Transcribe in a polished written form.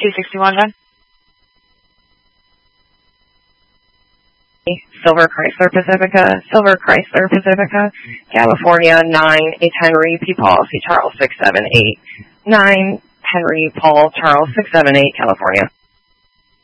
261, John. Silver Chrysler Pacifica, California, 9 Henry P. Paul, C. Charles 678, 9 Henry Paul Charles 678, California.